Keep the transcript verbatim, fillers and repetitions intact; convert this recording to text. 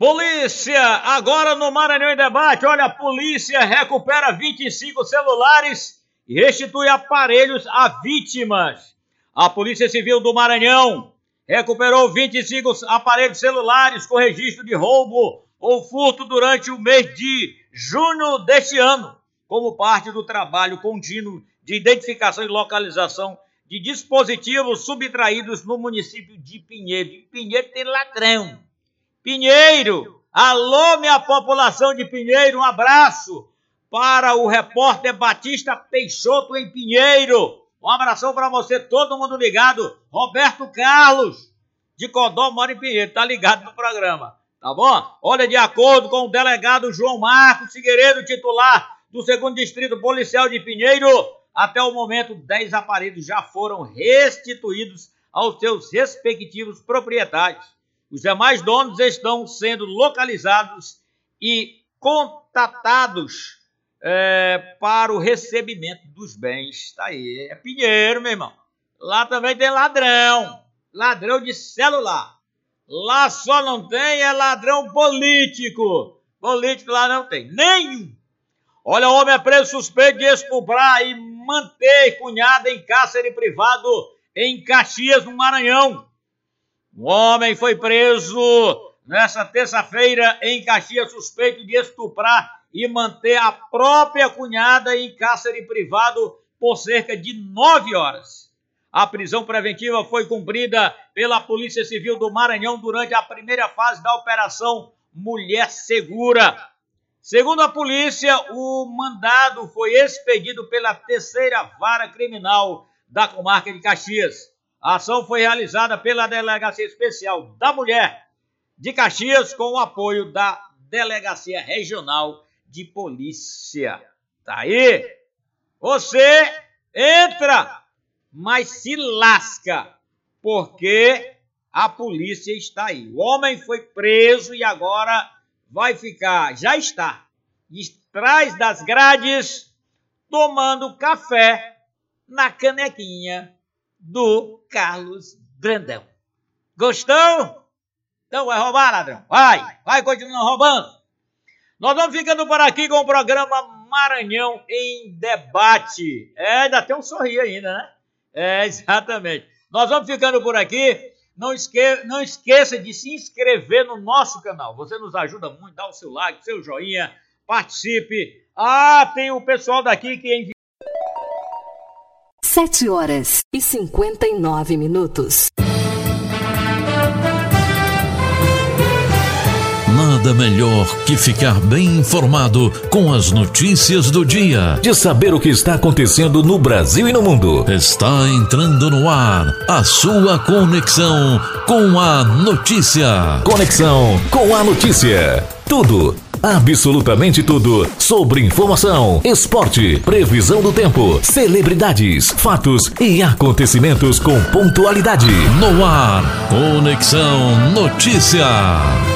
Polícia, agora no Maranhão em Debate, olha, a polícia recupera vinte e cinco celulares e restitui aparelhos a vítimas. A Polícia Civil do Maranhão recuperou vinte e cinco aparelhos celulares com registro de roubo ou furto durante o mês de junho deste ano, como parte do trabalho contínuo de identificação e localização de dispositivos subtraídos no município de Pinheiro. Em Pinheiro tem ladrão. Pinheiro, alô minha população de Pinheiro, um abraço para o repórter Batista Peixoto em Pinheiro. Um abração para você, todo mundo ligado. Roberto Carlos, de Codó, mora em Pinheiro, tá ligado no programa, tá bom? Olha, de acordo com o delegado João Marcos Figueiredo, titular do segundo Distrito Policial de Pinheiro, até o momento, dez aparelhos já foram restituídos aos seus respectivos proprietários. Os demais donos estão sendo localizados e contatados é, para o recebimento dos bens. Tá aí, é Pinheiro, meu irmão. Lá também tem ladrão, ladrão de celular. Lá só não tem é ladrão político. Político lá não tem, nenhum. Olha, o homem é preso suspeito de estuprar e manter cunhada em cárcere privado em Caxias, no Maranhão. Um homem foi preso nesta terça-feira em Caxias, suspeito de estuprar e manter a própria cunhada em cárcere privado por cerca de nove horas. A prisão preventiva foi cumprida pela Polícia Civil do Maranhão durante a primeira fase da Operação Mulher Segura. Segundo a polícia, o mandado foi expedido pela terceira vara criminal da comarca de Caxias. A ação foi realizada pela Delegacia Especial da Mulher de Caxias com o apoio da Delegacia Regional de Polícia. Tá aí? Você entra, mas se lasca, porque a polícia está aí. O homem foi preso e agora vai ficar, já está, atrás das grades, tomando café na canequinha do Carlos Brandão. Gostou? Então vai roubar, ladrão. Vai, vai continuar roubando. Nós vamos ficando por aqui com o programa Maranhão em Debate. É, ainda tem um sorriso ainda, né? É, exatamente. Nós vamos ficando por aqui. Não, esque... Não esqueça de se inscrever no nosso canal. Você nos ajuda muito. Dá o seu like, seu joinha, participe. Ah, tem o pessoal daqui que envia. Sete horas e cinquenta e nove minutos. Nada melhor que ficar bem informado com as notícias do dia. De saber o que está acontecendo no Brasil e no mundo. Está entrando no ar a sua conexão com a notícia. Conexão com a notícia. Tudo, absolutamente tudo, sobre informação, esporte, previsão do tempo, celebridades, fatos e acontecimentos com pontualidade. No ar, Conexão Notícia.